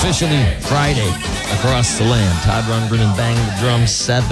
officially Friday across the land. Todd Rundgren and Bang the Drum,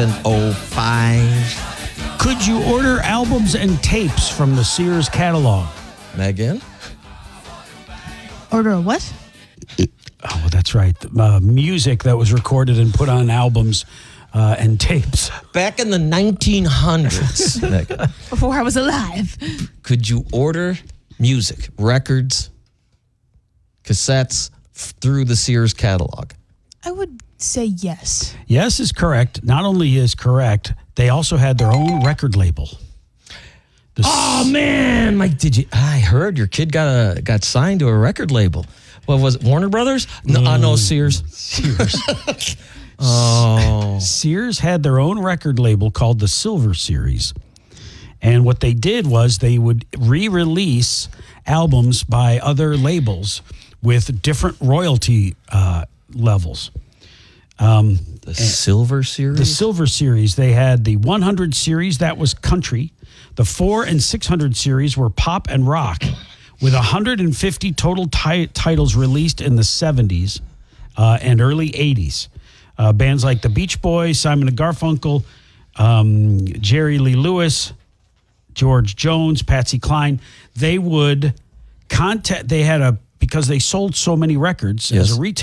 7:05. Could you order albums and tapes from the Sears catalog? Megan? Order a what? Oh, that's right. Music that was recorded and put on albums and tapes. Back in the 1900s, Megan, Before I was alive. could you order music, records, cassettes through the Sears catalog? I would say yes. Yes is correct. Not only is correct, they also had their own record label. Oh man, Mike, I heard your kid got signed to a record label. What was it, Warner Brothers? No, no, Sears. Sears. Oh. Sears had their own record label called the Silver Series. And what they did was they would re-release albums by other labels with different royalty levels. The Silver Series? The Silver Series, they had the 100 series, that was country. The 400 and 600 series were pop and rock, with 150 total titles released in the 70s and early 80s. Bands like the Beach Boys, Simon and Garfunkel, Jerry Lee Lewis, George Jones, Patsy Cline, they would because they sold so many records as a retailer.